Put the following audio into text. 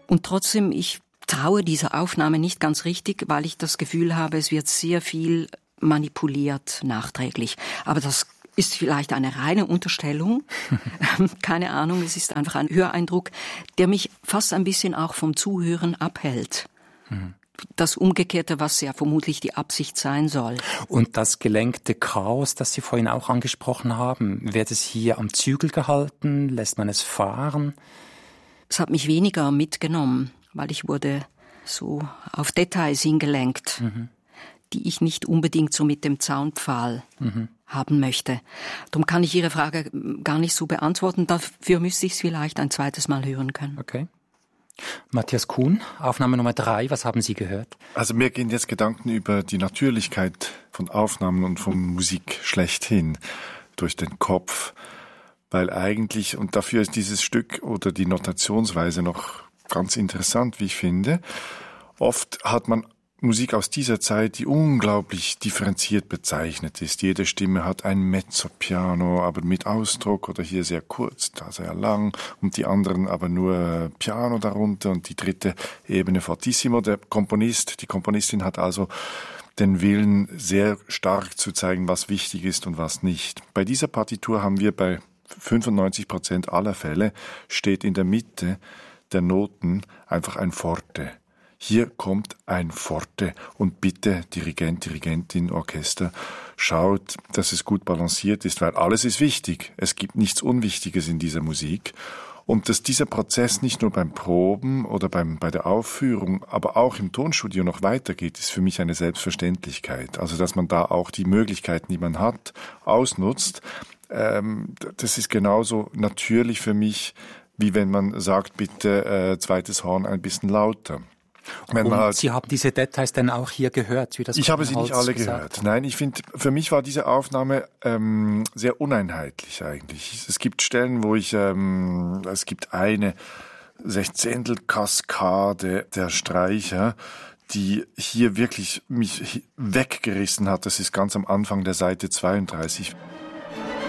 Und trotzdem, ich traue dieser Aufnahme nicht ganz richtig, weil ich das Gefühl habe, es wird sehr viel manipuliert nachträglich. Aber das ist vielleicht eine reine Unterstellung. Keine Ahnung, es ist einfach ein Höreindruck, der mich fast ein bisschen auch vom Zuhören abhält. Das Umgekehrte, was ja vermutlich die Absicht sein soll. Und das gelenkte Chaos, das Sie vorhin auch angesprochen haben, wird es hier am Zügel gehalten? Lässt man es fahren? Es hat mich weniger mitgenommen, weil ich wurde so auf Details hingelenkt, die ich nicht unbedingt so mit dem Zaunpfahl haben möchte. Darum kann ich Ihre Frage gar nicht so beantworten. Dafür müsste ich es vielleicht ein zweites Mal hören können. Okay. Matthias Kuhn, Aufnahme Nummer 3, was haben Sie gehört? Also mir gehen jetzt Gedanken über die Natürlichkeit von Aufnahmen und von Musik schlechthin durch den Kopf, weil eigentlich, und dafür ist dieses Stück oder die Notationsweise noch ganz interessant, wie ich finde, oft hat man Musik aus dieser Zeit, die unglaublich differenziert bezeichnet ist. Jede Stimme hat ein Mezzopiano, aber mit Ausdruck oder hier sehr kurz, da sehr lang und die anderen aber nur Piano darunter und die dritte Ebene Fortissimo. Der Komponist, die Komponistin hat also den Willen, sehr stark zu zeigen, was wichtig ist und was nicht. Bei dieser Partitur haben wir bei 95% aller Fälle steht in der Mitte der Noten einfach ein Forte. Hier kommt ein Forte und bitte Dirigent, Dirigentin, Orchester, schaut, dass es gut balanciert ist, weil alles ist wichtig. Es gibt nichts Unwichtiges in dieser Musik. Und dass dieser Prozess nicht nur beim Proben oder bei der Aufführung, aber auch im Tonstudio noch weitergeht, ist für mich eine Selbstverständlichkeit. Also dass man da auch die Möglichkeiten, die man hat, ausnutzt. Das ist genauso natürlich für mich, wie wenn man sagt, bitte zweites Horn ein bisschen lauter. Und Sie haben diese Details dann auch hier gehört? Wie das ich habe sie nicht alle gehört. Nein, ich finde, für mich war diese Aufnahme sehr uneinheitlich eigentlich. Es gibt Stellen, wo es gibt eine Sechzehntel-Kaskade der Streicher, die hier wirklich mich weggerissen hat. Das ist ganz am Anfang der Seite 32.